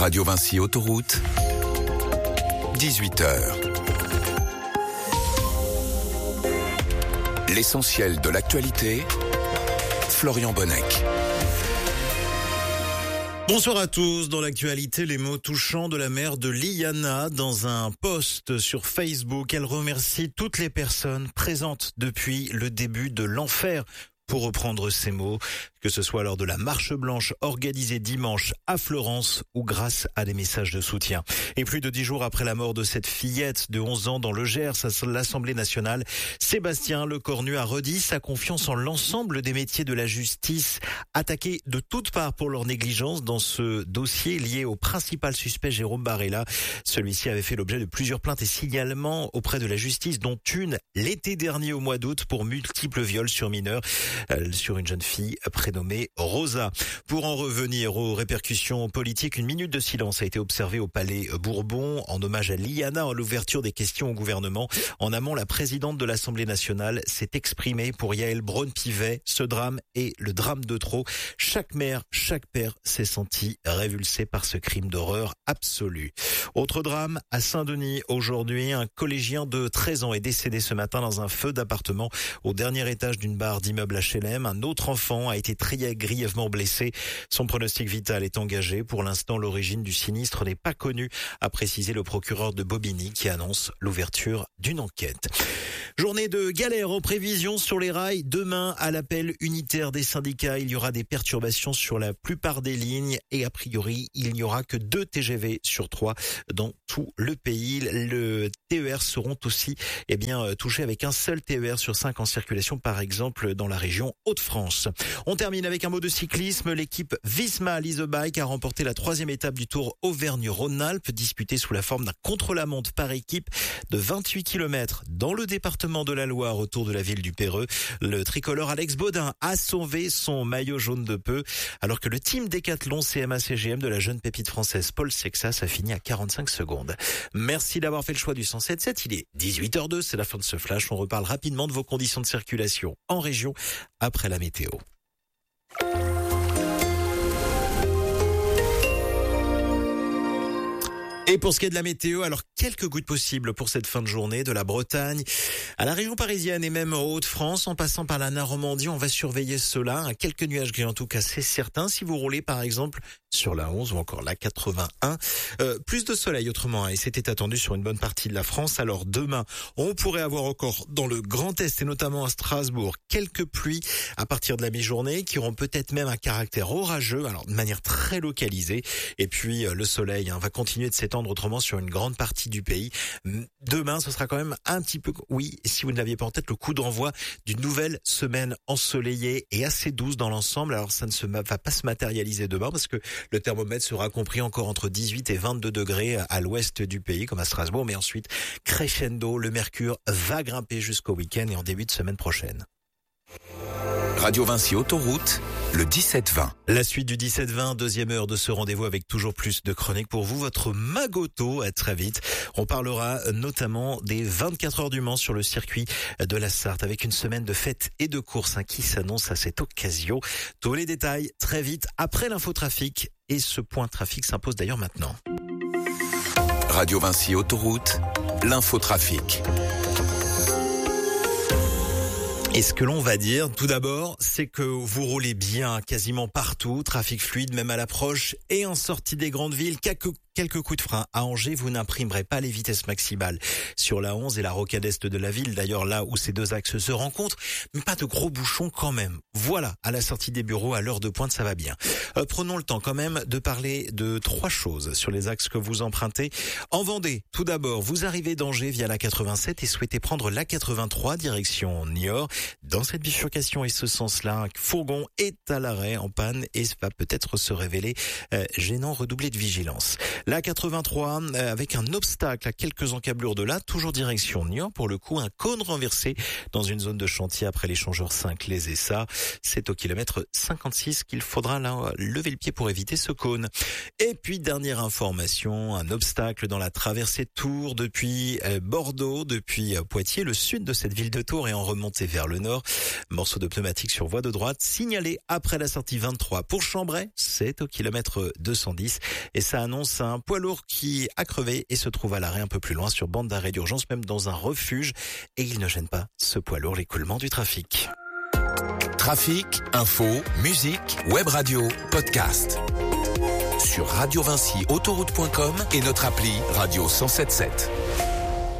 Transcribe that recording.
Radio Vinci Autoroute, 18h. L'essentiel de l'actualité, Florian Bonnec. Bonsoir à tous. Dans l'actualité, les mots touchants de la mère de Liana. Dans un post sur Facebook, elle remercie toutes les personnes présentes depuis le début de l'enfer. Pour reprendre ces mots, que ce soit lors de la marche blanche organisée dimanche à Florence ou grâce à des messages de soutien. Et plus de 10 jours après la mort de cette fillette de 11 ans dans le Gers, à l'Assemblée nationale, Sébastien Lecornu a redit sa confiance en l'ensemble des métiers de la justice, attaqués de toutes parts pour leur négligence dans ce dossier lié au principal suspect Jérôme Barella. Celui-ci avait fait l'objet de plusieurs plaintes et signalements auprès de la justice, dont une l'été dernier au mois d'août pour multiples viols sur mineurs. Sur une jeune fille prénommée Rosa. Pour en revenir aux répercussions politiques, une minute de silence a été observée au Palais Bourbon en hommage à Liana à l'ouverture des questions au gouvernement. En amont, la présidente de l'Assemblée nationale s'est exprimée pour Yaël Braun-Pivet. Ce drame est le drame de trop. Chaque mère, chaque père s'est senti révulsé par ce crime d'horreur absolu. Autre drame à Saint-Denis. Aujourd'hui, un collégien de 13 ans est décédé ce matin dans un feu d'appartement au dernier étage d'une barre d'immeuble HLM. Un autre enfant a été très grièvement blessé. Son pronostic vital est engagé. Pour l'instant, l'origine du sinistre n'est pas connue, a précisé le procureur de Bobigny qui annonce l'ouverture d'une enquête. Journée de galère en prévision sur les rails. Demain, à l'appel unitaire des syndicats, il y aura des perturbations sur la plupart des lignes et a priori, il n'y aura que 2 TGV sur 3 dans tout le pays. Le TER seront aussi touchés avec un seul TER sur 5 en circulation, par exemple dans la région Hauts-de-France. On termine avec un mot de cyclisme. L'équipe Visma Lease Bike a remporté la 3e étape du Tour Auvergne-Rhône-Alpes, disputée sous la forme d'un contre-la-montre par équipe de 28 km dans le département de la Loire autour de la ville du Perreux. Le tricolore Alex Baudin a sauvé son maillot jaune de peu, alors que le team Décathlon CMA-CGM de la jeune pépite française Paul Sexas a fini à 45 secondes. Merci d'avoir fait le choix du 107.7. Il est 18h02, c'est la fin de ce flash. On reparle rapidement de vos conditions de circulation en région après la météo. Et pour ce qui est de la météo, alors quelques gouttes possibles pour cette fin de journée, de la Bretagne à la région parisienne et même en Hauts-de-France, en passant par la Normandie, on va surveiller cela. Quelques nuages gris en tout cas, c'est certain. Si vous roulez par exemple sur la 11 ou encore la 81, plus de soleil autrement, et c'était attendu sur une bonne partie de la France. Alors demain, on pourrait avoir encore dans le Grand Est et notamment à Strasbourg quelques pluies à partir de la mi-journée qui auront peut-être même un caractère orageux, alors de manière très localisée. Et puis le soleil va continuer de s'étendre autrement sur une grande partie du pays. Demain, ce sera quand même un petit peu, oui, si vous ne l'aviez pas en tête, le coup d'envoi d'une nouvelle semaine ensoleillée et assez douce dans l'ensemble. Alors ça ne va pas se matérialiser demain parce que le thermomètre sera compris encore entre 18 et 22 degrés à l'ouest du pays comme à Strasbourg, mais ensuite crescendo, le mercure va grimper jusqu'au week-end et en début de semaine prochaine. Radio Vinci Autoroute, le 17-20. La suite du 17-20, deuxième heure de ce rendez-vous avec toujours plus de chroniques pour vous. Votre Magoto, à très vite. On parlera notamment des 24 heures du Mans sur le circuit de la Sarthe avec une semaine de fêtes et de courses qui s'annonce à cette occasion. Tous les détails très vite après l'infotrafic et ce point trafic s'impose d'ailleurs maintenant. Radio Vinci Autoroute, l'infotrafic. Et ce que l'on va dire, tout d'abord, c'est que vous roulez bien quasiment partout, trafic fluide même à l'approche et en sortie des grandes villes. Quelques coups de frein à Angers, vous n'imprimerez pas les vitesses maximales sur la 11 et la rocade est de la ville, d'ailleurs là où ces deux axes se rencontrent, mais pas de gros bouchons quand même. Voilà, à la sortie des bureaux, à l'heure de pointe, ça va bien. Prenons le temps quand même de parler de 3 choses sur les axes que vous empruntez. En Vendée, tout d'abord, vous arrivez d'Angers via la 87 et souhaitez prendre la 83 direction Niort. Dans cette bifurcation et ce sens-là, un fourgon est à l'arrêt en panne et va peut-être se révéler gênant, redoubler de vigilance. La 83 avec un obstacle à quelques encablures de là, toujours direction Niort. Pour le coup, un cône renversé dans une zone de chantier après l'échangeur 5 Les Essas. C'est au kilomètre 56 qu'il faudra là lever le pied pour éviter ce cône. Et puis dernière information, un obstacle dans la traversée de Tours depuis Bordeaux, depuis Poitiers, le sud de cette ville de Tours et en remontée vers le nord. Morceau de pneumatique sur voie de droite signalé après la sortie 23 pour Chambray. C'est au kilomètre 210 et ça annonce un poids lourd qui a crevé et se trouve à l'arrêt un peu plus loin sur bande d'arrêt d'urgence, même dans un refuge. Et il ne gêne pas, ce poids lourd, l'écoulement du trafic. Trafic, info, musique, web radio, podcast. Sur Radio Vinci, autoroute.com et notre appli Radio 107.7.